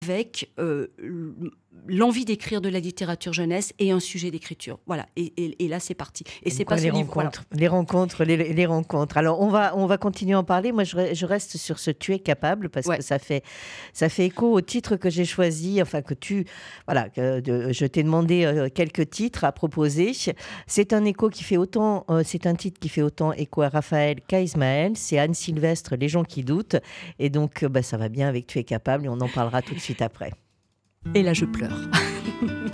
avec l'envie d'écrire de la littérature jeunesse et un sujet d'écriture. Voilà, et là c'est parti. Et c'est pas les ce livre. rencontres, voilà. les rencontres. Alors on va continuer à en parler. Moi je reste sur ce Tu es capable parce que ça fait écho au titre que j'ai choisi. Enfin je t'ai demandé quelques titres à proposer. C'est un titre qui fait autant écho à Raphaël qu'à Ismaël. C'est Anne Sylvestre, Les gens qui doutent. Et donc ça va bien avec Tu es capable et on en parlera tout de suite après. Et là je pleure.